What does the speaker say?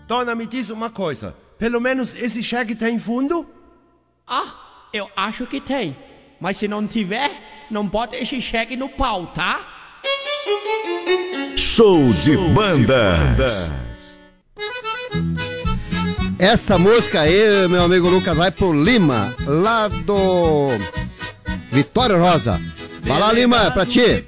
Dona, me diz uma coisa. Pelo menos esse cheque tem fundo? Eu acho que tem. Mas se não tiver, não bota esse cheque no pau, tá? Show de bandas. Essa música aí, meu amigo Lucas, vai pro Lima, lá do Vitória Rosa. Vai lá, Lima, é pra ti.